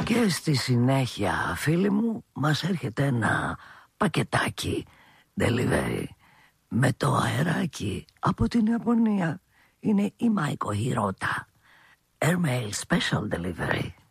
Και στη συνέχεια, φίλοι μου, μας έρχεται ένα πακετάκι delivery με το αεράκι από την Ιαπωνία. Είναι η Maiko Hirota Airmail Special Delivery.